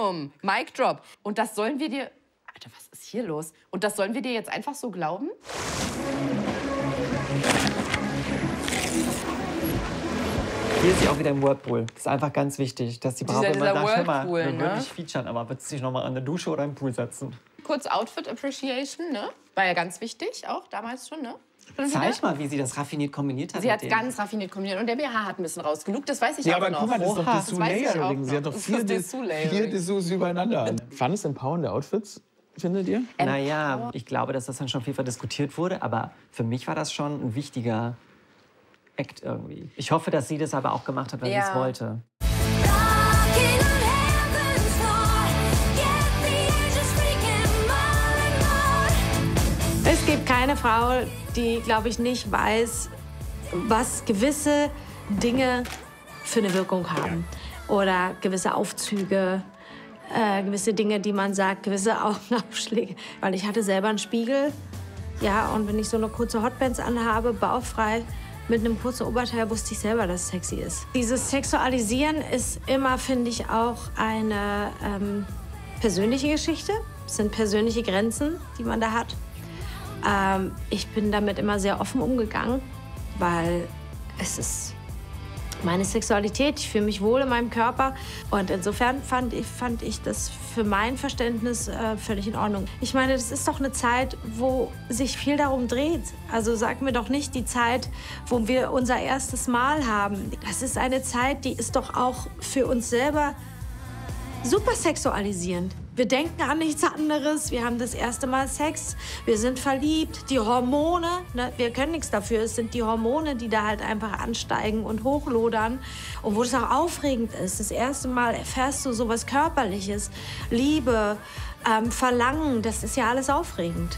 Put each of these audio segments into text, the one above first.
Boom, Mic Drop. Und das sollen wir dir... Alter, was ist hier los? Und das sollen wir dir jetzt einfach so glauben? Hier ist sie auch wieder im Whirlpool. Das ist einfach ganz wichtig, dass die Bravo immer sagt, hör mal, wir ne? würden dich featuren, aber würdest du dich noch mal an der Dusche oder im Pool setzen? Kurz Outfit Appreciation, ne? War ja ganz wichtig, auch damals schon, ne? Zeig mal, wie sie das raffiniert kombiniert hat. Sie hat es ganz raffiniert kombiniert und der BH hat ein bisschen rausgelugt, das weiß ich ja, auch aber noch. guck mal, das ist doch Dessous-Layering. Sie hat doch vier Dessous übereinander an. Fand es empowernde Outfits, findet ihr? Naja, ich glaube, dass das dann schon viel verdiskutiert wurde, aber für mich war das schon ein wichtiger Act irgendwie. Ich hoffe, dass sie das aber auch gemacht hat, weil sie es wollte. Es gibt keine Frau, die, glaube ich, nicht weiß, was gewisse Dinge für eine Wirkung haben. Oder gewisse Aufzüge, gewisse Dinge, die man sagt, gewisse Augenaufschläge. Weil ich hatte selber einen Spiegel. Ja, und wenn ich so eine kurze Hotpants anhabe, bauchfrei, mit einem kurzen Oberteil, wusste ich selber, dass es sexy ist. Dieses Sexualisieren ist immer, finde ich, auch eine persönliche Geschichte. Es sind persönliche Grenzen, die man da hat. Ich bin damit immer sehr offen umgegangen, weil es ist meine Sexualität. Ich fühle mich wohl in meinem Körper. Und insofern fand ich das für mein Verständnis völlig in Ordnung. Ich meine, das ist doch eine Zeit, wo sich viel darum dreht. Also sag mir doch nicht die Zeit, wo wir unser erstes Mal haben. Das ist eine Zeit, die ist doch auch für uns selber super sexualisierend. Wir denken an nichts anderes, wir haben das erste Mal Sex, wir sind verliebt, die Hormone, ne, wir können nichts dafür, es sind die Hormone, die da halt einfach ansteigen und hochlodern. Und wo es auch aufregend ist, das erste Mal erfährst du sowas Körperliches, Liebe, Verlangen, das ist ja alles aufregend.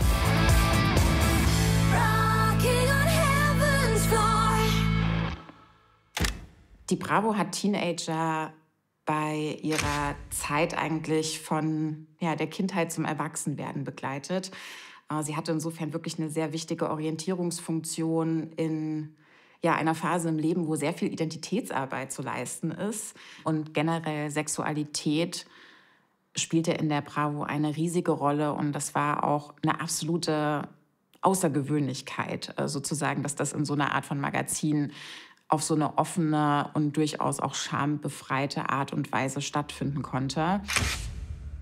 Die Bravo hat Teenager bei ihrer Zeit eigentlich von der Kindheit zum Erwachsenwerden begleitet. Sie hatte insofern wirklich eine sehr wichtige Orientierungsfunktion in einer Phase im Leben, wo sehr viel Identitätsarbeit zu leisten ist. Und generell Sexualität spielte in der Bravo eine riesige Rolle. Und das war auch eine absolute Außergewöhnlichkeit, sozusagen, dass das in so einer Art von Magazin auf so eine offene und durchaus auch schambefreite Art und Weise stattfinden konnte.